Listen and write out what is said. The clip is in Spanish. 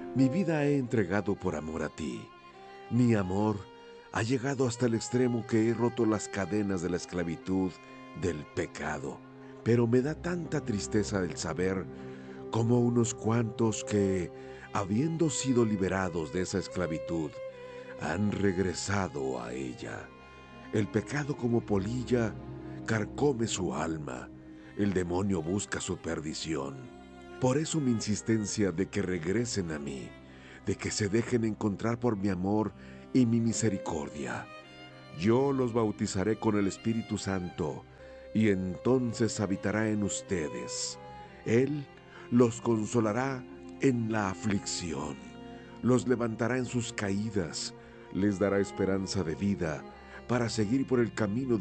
Mi vida he entregado por amor a ti. Mi amor ha llegado hasta el extremo que he roto las cadenas de la esclavitud del pecado. Pero me da tanta tristeza el saber cómo unos cuantos que, habiendo sido liberados de esa esclavitud, han regresado a ella. El pecado como polilla carcome su alma. El demonio busca su perdición. Por eso mi insistencia de que regresen a mí, de que se dejen encontrar por mi amor y mi misericordia. Yo los bautizaré con el Espíritu Santo, y entonces habitará en ustedes. Él los consolará en la aflicción, los levantará en sus caídas, les dará esperanza de vida para seguir por el camino